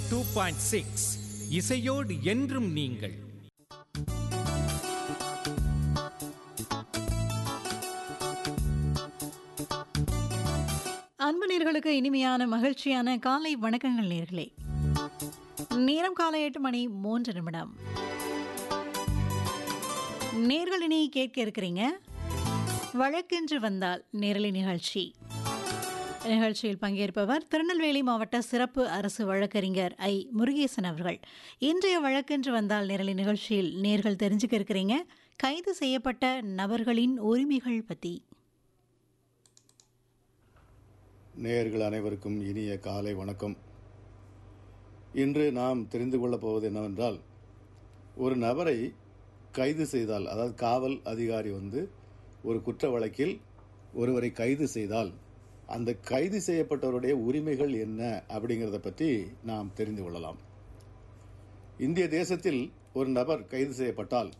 102.6 இசையோடு என்றும் நீங்கள். அன்பு நேயர்களுக்கு இனிமையான மகிழ்ச்சியான காலை வணக்கங்கள் நேயர்களே. நேரம் காலை 8:03. நேயர்கள் இனி கேட்க இருக்கிறீங்க வழக்கென்று வந்தால் நேரலை நிகழ்ச்சி. நிகழ்ச்சியில் பங்கேற்பவர் திருநெல்வேலி மாவட்ட சிறப்பு அரசு வழக்கறிஞர் ஐ. முருகேசன் அவர்கள். இன்றைய வழக்கென்று வந்தால் நேரலை நிகழ்ச்சியில் நேர்கள் தெரிஞ்சுக்க இருக்கிறீங்க கைது செய்யப்பட்ட நபர்களின் உரிமைகள் பற்றி. நேயர்கள் அனைவருக்கும் இனிய காலை வணக்கம். இன்று நாம் தெரிந்து கொள்ளப் போவது என்னவென்றால், ஒரு நபரை கைது செய்தால், அதாவது காவல் அதிகாரி ஒரு குற்ற வழக்கில் ஒருவரை கைது செய்தால் அந்த கைது செய்யப்பட்டவருடைய உரிமைகள் என்ன அப்படிங்கிறத பற்றி நாம் தெரிந்து கொள்ளலாம். இந்திய தேசத்தில் ஒரு நபர் கைது செய்யப்பட்டால்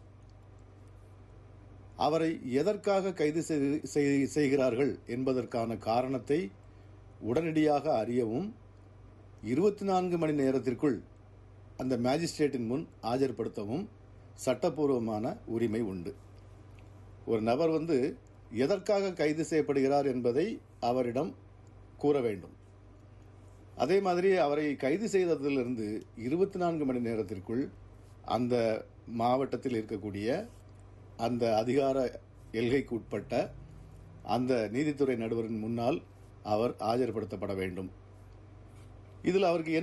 அவரை எதற்காக கைது செய்கிறார்கள் என்பதற்கான காரணத்தை உடனடியாக அறியவும் 24 மணி நேரத்திற்குள் அந்த மேஜிஸ்ட்ரேட்டின் முன் ஆஜர்படுத்தவும் சட்டப்பூர்வமான உரிமை உண்டு. ஒரு நபர் எதற்காக கைது செய்யப்படுகிறார் என்பதை அவரிடம் கூற வேண்டும். அதே மாதிரி அவரை கைது செய்ததிலிருந்து 24 மணி நேரத்திற்குள் அந்த மாவட்டத்தில் இருக்கக்கூடிய அந்த அதிகார எல்கைக்கு உட்பட்ட அந்த நீதித்துறை நடுவரின் முன்னால் அவர் ஆஜர்படுத்தப்பட வேண்டும். இதில் அவருக்கு